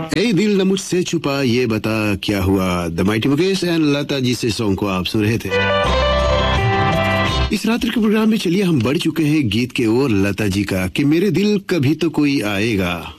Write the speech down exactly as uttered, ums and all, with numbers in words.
ए दिल न मुझसे छुपा ये बता क्या हुआ, the mighty Mukesh and Lata ji से सॉन्ग को आप सुन रहे थे। इस रात्रि के प्रोग्राम में चलिए हम बढ़ चुके हैं गीत के ओर लता जी का कि मेरे दिल कभी तो कोई आएगा।